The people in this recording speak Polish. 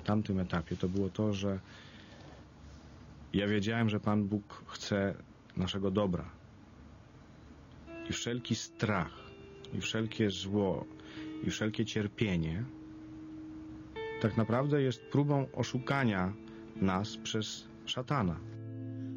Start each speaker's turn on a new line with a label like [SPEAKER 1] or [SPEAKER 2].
[SPEAKER 1] tamtym etapie, to było to, że ja wiedziałem, że Pan Bóg chce naszego dobra. I wszelki strach, i wszelkie zło, i wszelkie cierpienie tak naprawdę jest próbą oszukania nas przez szatana.